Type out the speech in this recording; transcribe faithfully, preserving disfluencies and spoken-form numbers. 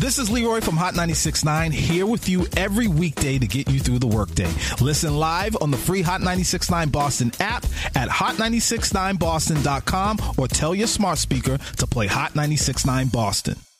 This is Leroy from Hot ninety-six point nine, here with you every weekday to get you through the workday. Listen live on the free Hot ninety-six point nine Boston app at hot ninety-six nine boston dot com or tell your smart speaker to play Hot ninety-six point nine Boston.